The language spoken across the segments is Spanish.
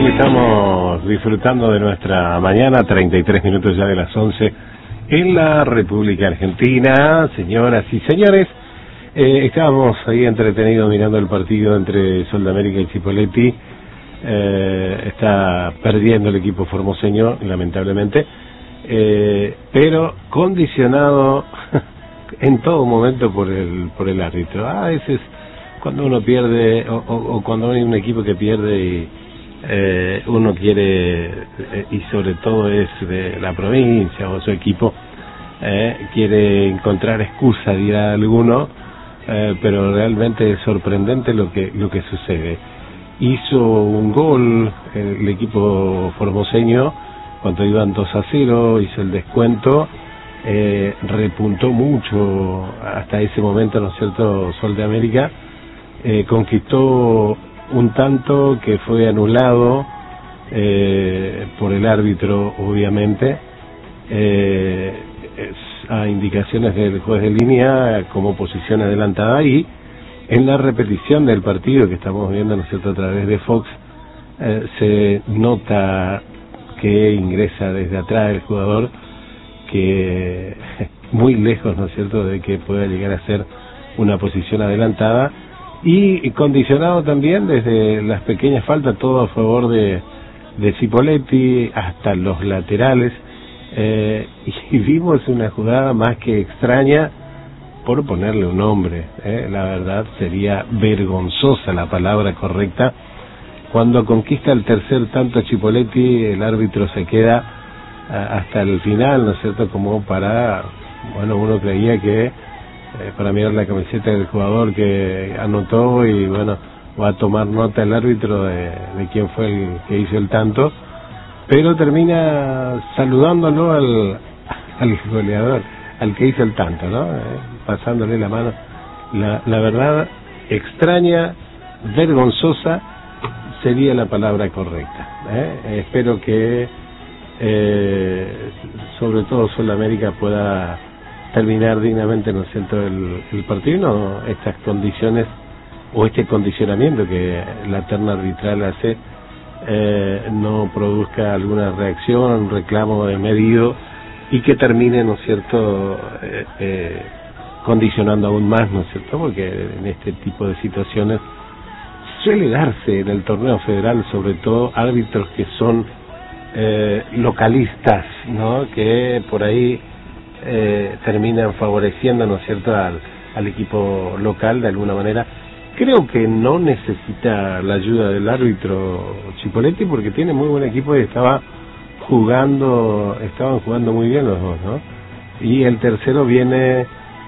Estamos disfrutando de nuestra mañana, 33 minutos ya de las 11 en la República Argentina. Señoras y señores, estábamos ahí entretenidos mirando el partido entre Sol de América y Chipoleti. Está perdiendo el equipo formoseño, lamentablemente, pero condicionado en todo momento por el árbitro. A veces cuando uno pierde o cuando hay un equipo que pierde y uno quiere, y sobre todo es de la provincia o su equipo, quiere encontrar excusa, dirá alguno, pero realmente es sorprendente lo que sucede. Hizo un gol el equipo formoseño cuando iban 2-0, hizo el descuento, repuntó mucho hasta ese momento, ¿no es cierto? Sol de América conquistó un tanto que fue anulado por el árbitro, obviamente, a indicaciones del juez de línea como posición adelantada, y en la repetición del partido que estamos viendo, ¿no es cierto?, a través de Fox, se nota que ingresa desde atrás el jugador, que muy lejos, ¿no es cierto?, de que pueda llegar a ser una posición adelantada, y condicionado también desde las pequeñas faltas, todo a favor de Chipoleti hasta los laterales, y vimos una jugada más que extraña, por ponerle un nombre, la verdad sería vergonzosa la palabra correcta. Cuando conquista el tercer tanto Chipoleti, el árbitro se queda hasta el final, ¿no es cierto?, como para, bueno, uno creía que para mirar la camiseta del jugador que anotó, y bueno, va a tomar nota el árbitro de quién fue el que hizo el tanto, pero termina saludándolo al goleador, al que hizo el tanto, ¿no? Pasándole la mano. La verdad, extraña, vergonzosa sería la palabra correcta. Espero que sobre todo Sol de América pueda terminar dignamente, ¿no es cierto?, el partido, no estas condiciones o este condicionamiento que la terna arbitral hace no produzca alguna reacción, un reclamo medido, y que termine, ¿no es cierto?, condicionando aún más, ¿no es cierto?, porque en este tipo de situaciones suele darse en el torneo federal, sobre todo árbitros que son localistas, ¿no?, que por ahí terminan favoreciendo, ¿no es cierto?, al equipo local de alguna manera. Creo que no necesita la ayuda del árbitro Chipoleti, porque tiene muy buen equipo y estaban jugando muy bien los dos, ¿no? Y el tercero viene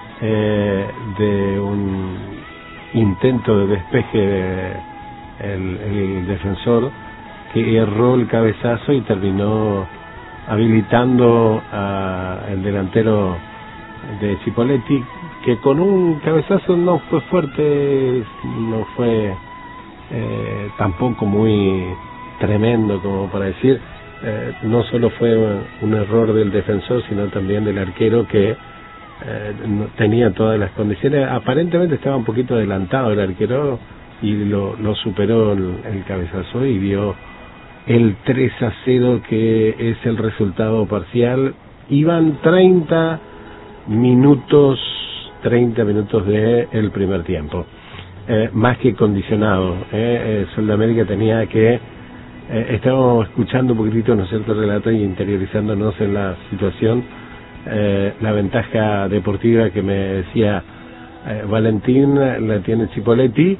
de un intento de despeje el defensor, que erró el cabezazo y terminó habilitando el delantero de Chipoleti, que con un cabezazo no fue fuerte, no fue tampoco muy tremendo como para decir. No solo fue un error del defensor, sino también del arquero, que tenía todas las condiciones. Aparentemente estaba un poquito adelantado el arquero y lo superó el cabezazo, y vio el 3-0, que es el resultado parcial. Iban 30 minutos de el primer tiempo, más que condicionado. Sol de América tenía que estábamos escuchando un poquitito, ¿no es cierto?, el relato, y interiorizándonos en la situación, la ventaja deportiva que me decía Valentín la tiene Chipoleti.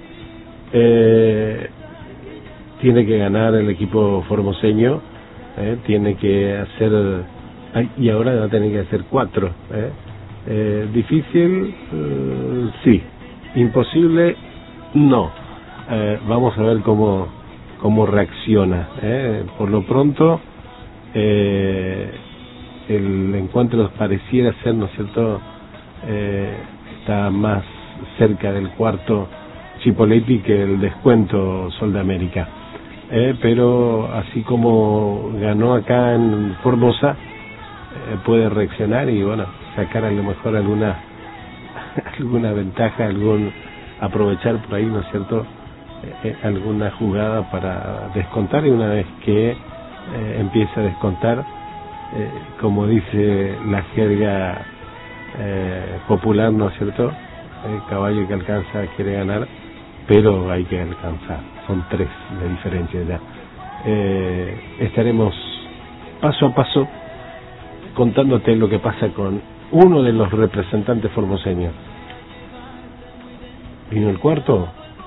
Tiene que ganar el equipo formoseño, tiene que hacer, y ahora va a tener que hacer 4. Difícil, sí. Imposible, no. Vamos a ver cómo reacciona. Por lo pronto, el encuentro pareciera ser, ¿no es cierto?, está más cerca del cuarto Chipoleti que el descuento Sol de América. Pero así como ganó acá en Formosa, puede reaccionar y, bueno, sacar a lo mejor alguna ventaja, aprovechar por ahí, ¿no es cierto?, alguna jugada para descontar, y una vez que empieza a descontar, como dice la jerga popular, ¿no es cierto? El caballo que alcanza quiere ganar, pero hay que alcanzar. Son 3 de diferencia ya. Estaremos paso a paso contándote lo que pasa con uno de los representantes formoseños. ¿Vino el cuarto?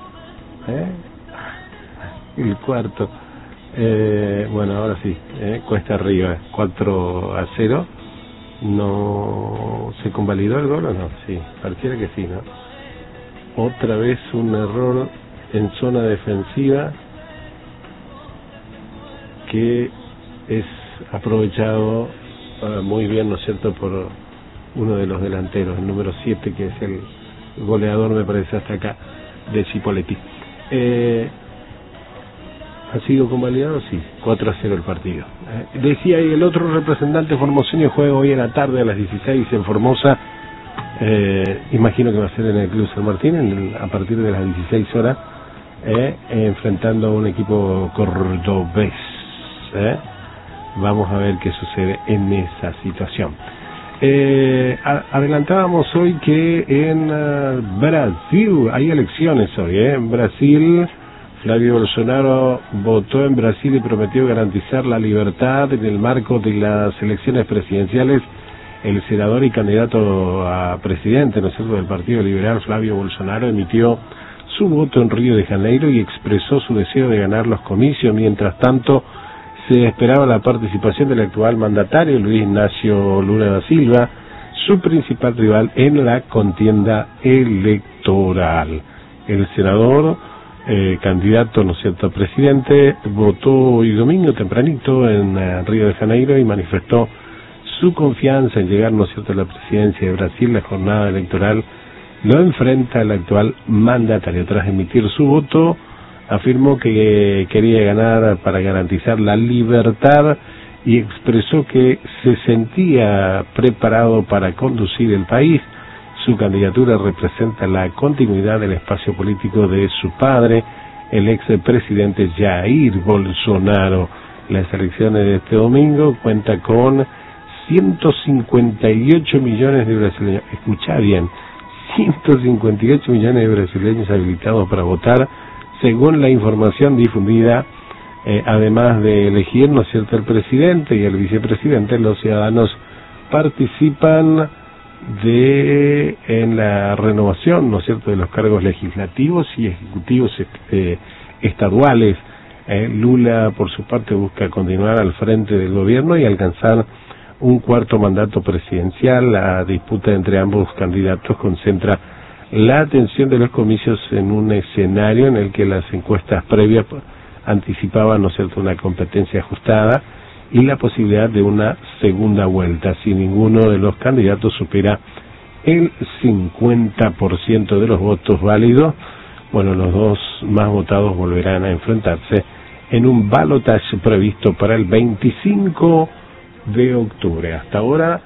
El cuarto. Bueno, ahora sí, cuesta arriba, 4-0. ¿No se convalidó el gol o no? Sí, pareciera que sí, ¿no? Otra vez un error en zona defensiva que es aprovechado muy bien, ¿no es cierto?, por uno de los delanteros, el número 7, que es el goleador, me parece, hasta acá, de Cipolletti. ¿Ha sido convalidado? Sí, 4-0 el partido. Decía, y el otro representante formoseño juega hoy en la tarde a las 16 en Formosa. Imagino que va a ser en el Club San Martín a partir de las 16 horas, enfrentando a un equipo cordobés. Vamos a ver qué sucede en esa situación. Adelantábamos hoy que en Brasil hay elecciones hoy. En Brasil, Flavio Bolsonaro votó en Brasil y prometió garantizar la libertad en el marco de las elecciones presidenciales. El senador y candidato a presidente, ¿no es cierto?, del Partido Liberal, Flavio Bolsonaro, emitió su voto en Río de Janeiro y expresó su deseo de ganar los comicios. Mientras tanto, se esperaba la participación del actual mandatario, Luis Ignacio Lula da Silva, su principal rival en la contienda electoral. El senador, candidato, ¿no es cierto?, a presidente, votó hoy domingo tempranito en Río de Janeiro y manifestó su confianza en llegar, ¿no es cierto?, a la presidencia de Brasil. La jornada electoral lo enfrenta el actual mandatario. Tras emitir su voto, afirmó que quería ganar para garantizar la libertad y expresó que se sentía preparado para conducir el país. Su candidatura representa la continuidad del espacio político de su padre, el expresidente Jair Bolsonaro. Las elecciones de este domingo cuenta con 158 millones de brasileños. Escuchá bien, 158 millones de brasileños habilitados para votar, según la información difundida. Además de elegir, ¿no es cierto?, el presidente y el vicepresidente, los ciudadanos participan en la renovación, ¿no es cierto?, de los cargos legislativos y ejecutivos estaduales. Lula, por su parte, busca continuar al frente del gobierno y alcanzar un cuarto mandato presidencial. La disputa entre ambos candidatos concentra la atención de los comicios en un escenario en el que las encuestas previas anticipaban, ¿no es cierto?, una competencia ajustada y la posibilidad de una segunda vuelta. Si ninguno de los candidatos supera el 50% de los votos válidos, bueno, los dos más votados volverán a enfrentarse en un balotaje previsto para el 25 de octubre. Hasta ahora,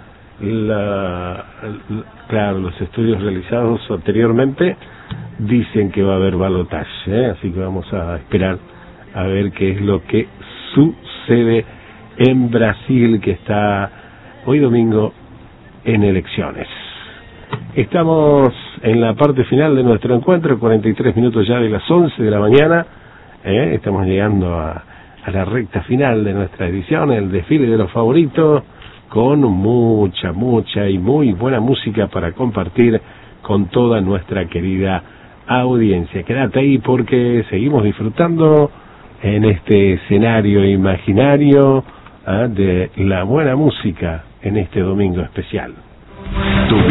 claro, los estudios realizados anteriormente dicen que va a haber balotaje, así que vamos a esperar a ver qué es lo que sucede en Brasil, que está hoy domingo en elecciones. Estamos en la parte final de nuestro encuentro, 43 minutos ya de las 11 de la mañana. Estamos llegando a la recta final de nuestra edición, el desfile de los favoritos, con mucha y muy buena música para compartir con toda nuestra querida audiencia. Quédate ahí porque seguimos disfrutando en este escenario imaginario de la buena música en este domingo especial. Todos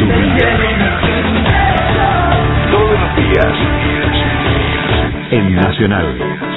los días en Nacional.